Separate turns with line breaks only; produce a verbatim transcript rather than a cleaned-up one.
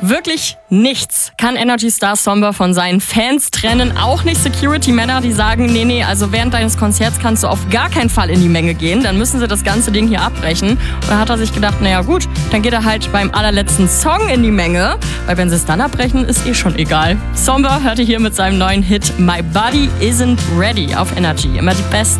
Wirklich nichts kann Energy Star Somber von seinen Fans trennen. Auch nicht Security-Männer, die sagen, nee, nee, also während deines Konzerts kannst du auf gar keinen Fall in die Menge gehen. Dann müssen sie das ganze Ding hier abbrechen. Und da hat er sich gedacht, naja gut, dann geht er halt beim allerletzten Song in die Menge. Weil wenn sie es dann abbrechen, ist eh schon egal. Somber hörte hier mit seinem neuen Hit My Body Isn't Ready auf Energy. Immer die besten